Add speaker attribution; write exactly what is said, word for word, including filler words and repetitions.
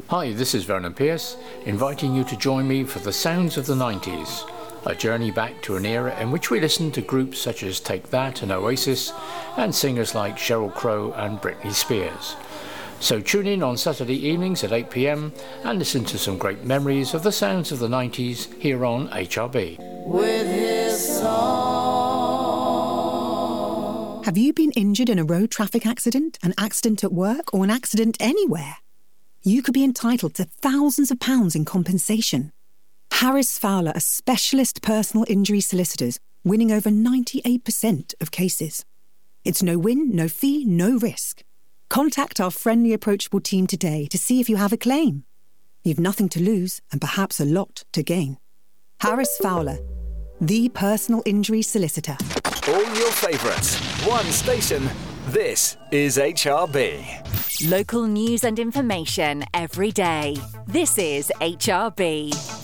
Speaker 1: Hi, this is Vernon Pierce, inviting you to join me for the Sounds of the nineties, a journey back to an era in which we listened to groups such as Take That and Oasis, and singers like Sheryl Crow and Britney Spears. So tune in on Saturday evenings at eight p m and listen to some great memories of the sounds of the nineties here on H R B.
Speaker 2: With his song.
Speaker 3: Have you been injured in a road traffic accident, an accident at work, or an accident anywhere? You could be entitled to thousands of pounds in compensation. Harris Fowler are specialist personal injury solicitors, winning over ninety-eight percent of cases. It's no win, no fee, no risk. Contact our friendly, approachable team today to see if you have a claim. You've nothing to lose and perhaps a lot to gain. Harris Fowler, the personal injury solicitor.
Speaker 4: All your favourites, one station. This is H R B.
Speaker 5: Local news and information every day. This is H R B.